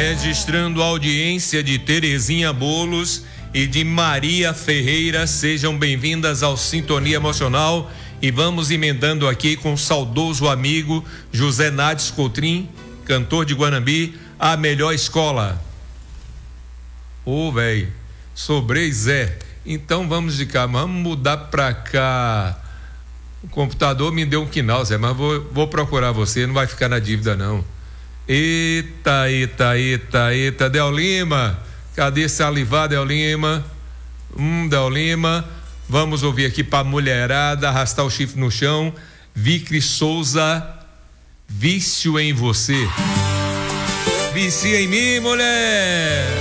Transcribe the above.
Registrando a audiência de Terezinha Bolos e de Maria Ferreira, sejam bem-vindas ao Sintonia Emocional e vamos emendando aqui com o saudoso amigo José Nades Cotrim, cantor de Guanambi, a melhor escola. Velho, sobrei Zé, então vamos de cá, vamos mudar pra cá. O computador me deu um quinal, Zé, mas vou procurar você, não vai ficar na dívida não. Eita, Del Lima, cadê salivar, Del Lima? Del Lima, vamos ouvir aqui pra mulherada, arrastar o chifre no chão. Vicri Souza, vício em você. Vicia em mim, mulher.